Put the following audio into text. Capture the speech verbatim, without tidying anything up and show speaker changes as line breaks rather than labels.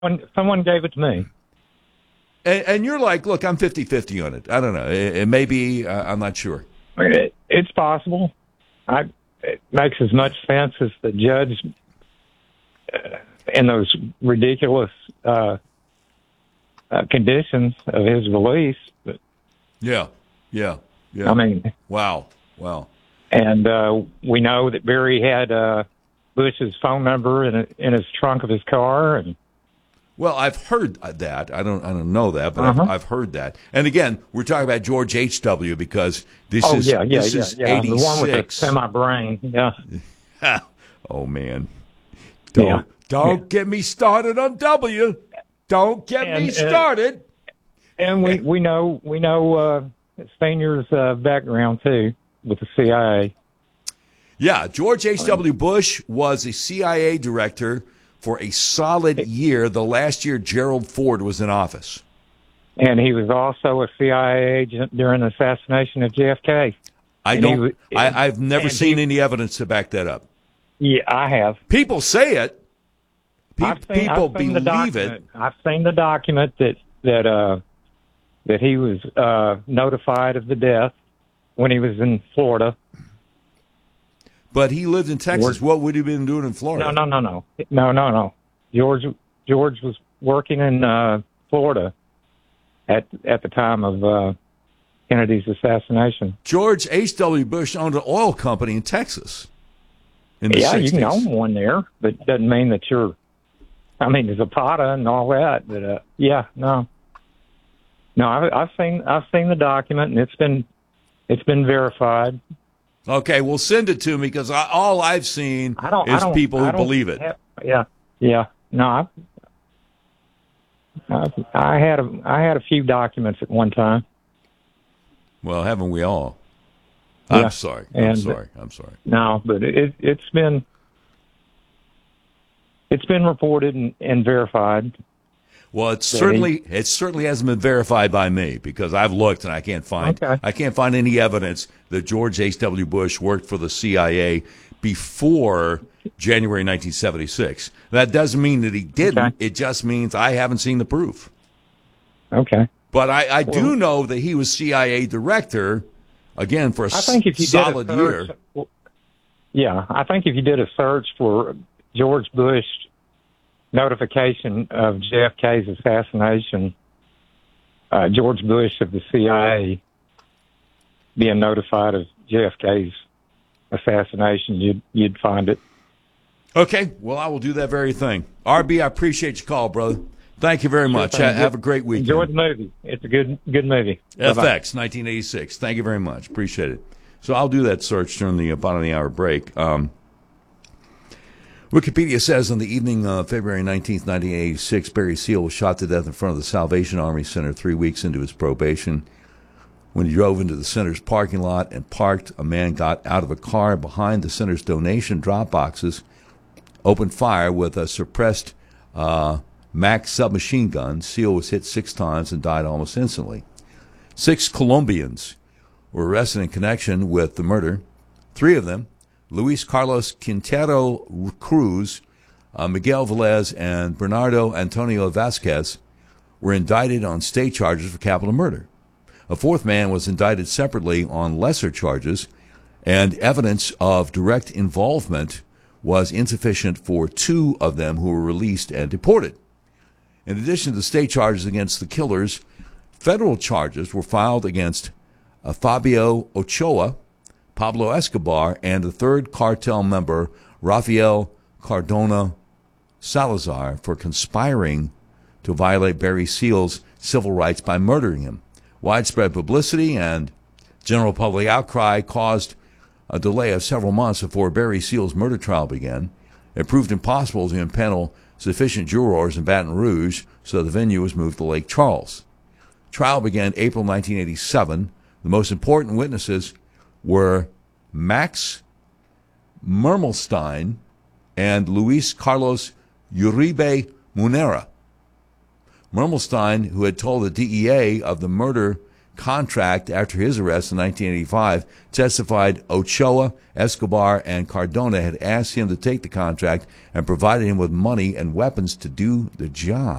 Someone, someone gave it to me.
And, and you're like, look, I'm fifty-fifty on it. I don't know. It, it may be. Uh, I'm not sure.
It, it's possible. I, it makes as much sense as the judge uh, in those ridiculous uh, uh, conditions of his release. But,
yeah, yeah, yeah.
I mean,
wow, wow.
And uh, we know that Barry had uh, Bush's phone number in, in his trunk of his car, and
well, I've heard that. I don't. I don't know that, but
uh-huh.
I've, I've heard that. And again, we're talking about George H W because this
oh,
is
yeah, yeah,
this
yeah,
is
yeah.
eighty-six.
The one with the semi-brain. Yeah.
Oh man. Don't
yeah.
don't
yeah.
get me started on W. Don't get
and,
me started.
Uh, and we we know we know uh, Steiner's uh, background too with the C I A.
Yeah, George H W. Bush was a C I A director for a solid year, the last year Gerald Ford was in office.
And he was also a C I A agent during the assassination of J F K.
I
and
don't.
Was,
I, I've never seen
he,
any evidence to back that up.
Yeah, I have.
People say it. Pe-
I've seen,
people
I've seen
believe it.
I've seen the document that that uh, that he was uh, notified of the death when he was in Florida.
But he lived in Texas.
George,
what would he have been doing in Florida?
No, no, no, no, no, no, no. George George was working in uh, Florida at at the time of uh, Kennedy's assassination.
George H W. Bush owned an oil company in Texas. In the
yeah,
sixties.
You can own one there, but it doesn't mean that you're. I mean, there's Zapata and all that, but uh, yeah, no, no. I've, I've seen I've seen the document, and it's been it's been verified.
Okay, well, send it to me because I, all I've seen
I don't,
is
I don't,
people who
I don't
believe it.
Have, yeah, yeah. No, I, I, I had a I had a few documents at one time.
Well, haven't we all?
Yeah.
I'm sorry. I'm
and,
sorry. I'm sorry.
No, but it, it's been it's been reported and, and verified.
Well, it certainly he, it certainly hasn't been verified by me because I've looked and I can't find
okay.
I can't find any evidence that George H W. Bush worked for the C I A before January nineteen seventy-six. That doesn't mean that he didn't. Okay. It just means I haven't seen the proof.
Okay.
But I, I
well,
do know that he was C I A director again for a I think if you solid
did a search,
year.
Well, yeah, I think if you did a search for George Bush notification of J F K's assassination, uh, George Bush of the C I A being notified of J F K's assassination, you'd you'd find it.
Okay, well, I will do that very thing. R B, I appreciate your call, brother. Thank you very much. Sure, Have a great weekend.
Enjoy the movie. It's a good good movie.
F X, Bye-bye. nineteen eighty-six. Thank you very much. Appreciate it. So I'll do that search during the bottom of the hour break. Um, Wikipedia says on the evening of February nineteenth, nineteen eighty-six, Barry Seal was shot to death in front of the Salvation Army Center three weeks into his probation. When he drove into the center's parking lot and parked, a man got out of a car behind the center's donation drop boxes, opened fire with a suppressed uh, Max submachine gun. Seal was hit six times and died almost instantly. Six Colombians were arrested in connection with the murder. Three of them, Luis Carlos Quintero Cruz, uh, Miguel Velez, and Bernardo Antonio Vasquez, were indicted on state charges for capital murder. A fourth man was indicted separately on lesser charges, and evidence of direct involvement was insufficient for two of them who were released and deported. In addition to the state charges against the killers, federal charges were filed against uh, Fabio Ochoa, Pablo Escobar, and the third cartel member, Rafael Cardona Salazar, for conspiring to violate Barry Seal's civil rights by murdering him. Widespread publicity and general public outcry caused a delay of several months before Barry Seal's murder trial began. It proved impossible to impanel sufficient jurors in Baton Rouge, so the venue was moved to Lake Charles. Trial began April nineteen eighty-seven. The most important witnesses were Max Mermelstein and Luis Carlos Uribe Munera. Mermelstein, who had told the D E A of the murder contract after his arrest in nineteen eighty-five, testified Ochoa, Escobar, and Cardona had asked him to take the contract and provided him with money and weapons to do the job.